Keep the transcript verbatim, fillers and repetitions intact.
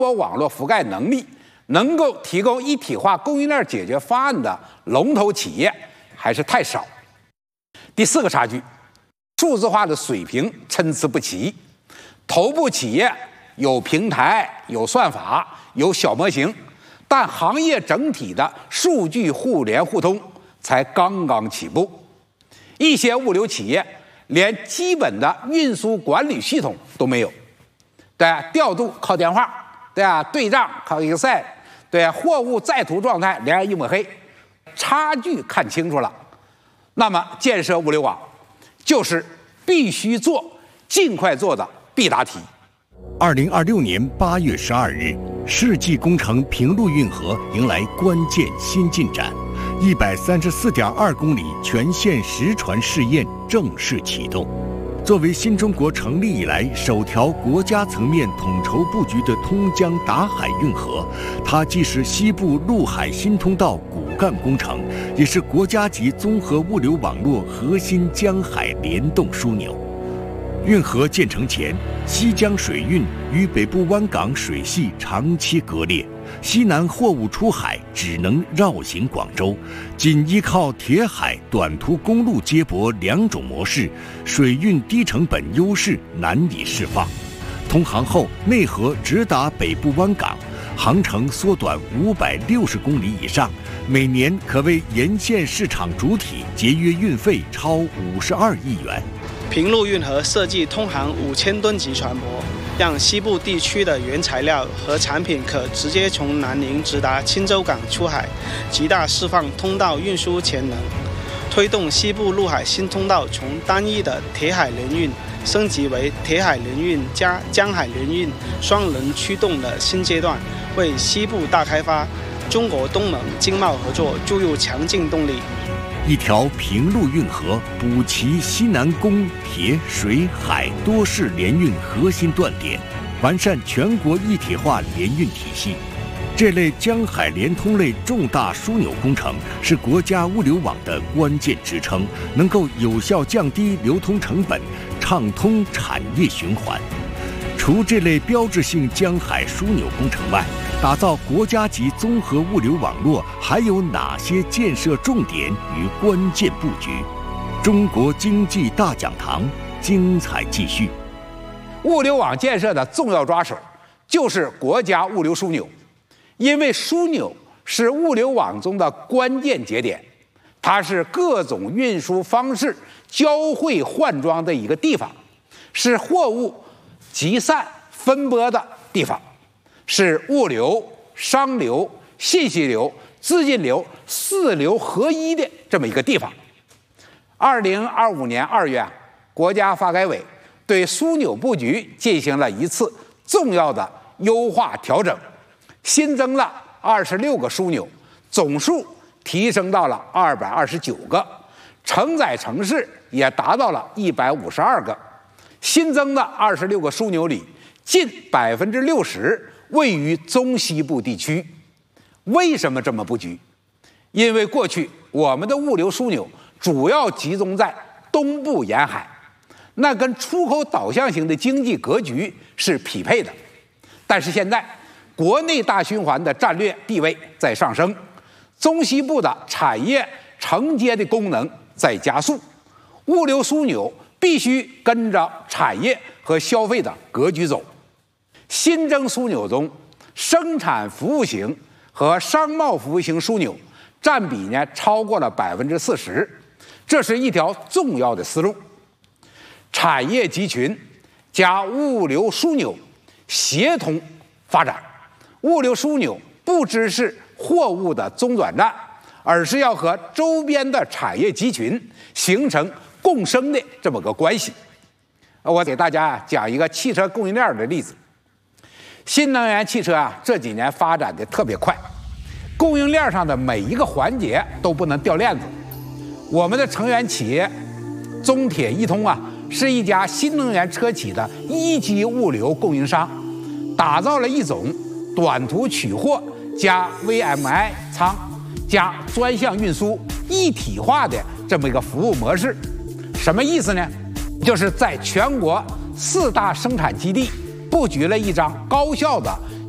国网络覆盖能力能够提供一体化供应链解决方案的龙头企业还是太少。第四个差距，数字化的水平参差不齐，头部企业有平台、有算法、有小模型，但行业整体的数据互联互通才刚刚起步。一些物流企业连基本的运输管理系统都没有，对啊，调度靠电话，对啊，对账靠 Excel， 对啊，货物在途状态连一抹黑，差距看清楚了，那么建设物流网就是必须做、尽快做的必答题。 二零二六年八月十二日，世纪工程平陆运河迎来关键新进展，一百三十四点二公里全线实船试验正式启动。作为新中国成立以来首条国家层面统筹布局的通江达海运河，它既是西部陆海新通道骨干工程，也是国家级综合物流网络核心江海联动枢纽。运河建成前，西江水运与北部湾港水系长期割裂，西南货物出海只能绕行广州，仅依靠铁海短途公路接驳两种模式，水运低成本优势难以释放。通航后，内河直达北部湾港，航程缩短五百六十公里以上，每年可为沿线市场主体节约运费超五十二亿元。 平陆运河设计通航五千吨级船舶，让西部地区的原材料和产品可直接从南宁直达青州港出海，极大释放通道运输潜能，推动西部陆海新通道从单一的铁海联运升级为铁海联运加江海联运双轮驱动的新阶段，为西部大开发、中国东盟经贸合作注入强劲动力。 一条平陆运河补齐西南公铁水海多式联运核心断点，完善全国一体化联运体系。这类江海联通类重大枢纽工程是国家物流网的关键支撑，能够有效降低流通成本，畅通产业循环。除这类标志性江海枢纽工程外，打造国家级综合物流网络还有哪些建设重点与关键布局？中国经济大讲堂精彩继续。 物流网建设的重要抓手就是国家物流枢纽，因为枢纽是物流网中的关键节点，它是各种运输方式交汇换装的一个地方，是货物集散分拨的地方，是物流、商流、信息流、资金流四流合一的这么一个地方。二零二五年二月，国家发改委对枢纽布局进行了一次重要的优化调整，新增了二十六个枢纽，总数提升到了二百二十九个，承载城市也达到了一百五十二个。新增的二十六个枢纽里，近百分之六十位于中西部地区。为什么这么布局？因为过去我们的物流枢纽主要集中在东部沿海，那跟出口导向型的经济格局是匹配的。但是现在国内大循环的战略地位在上升，中西部的产业承接的功能在加速，物流枢纽必须跟着产业和消费的格局走。新增枢纽中，生产服务型和商贸服务型枢纽占比呢超过了百分之四十，这是一条重要的思路。产业集群加物流枢纽协同发展，物流枢纽不只是货物的中转站，而是要和周边的产业集群形成共生的这么个关系。我给大家讲一个汽车供应链的例子。新能源汽车啊，这几年发展的特别快，供应链上的每一个环节都不能掉链子。我们的成员企业中铁一通啊，是一家新能源车企的一级物流供应商，打造了一种短途取货加 V M I 仓加专项运输一体化的这么一个服务模式。什么意思呢？就是在全国四大生产基地布局了一张高效的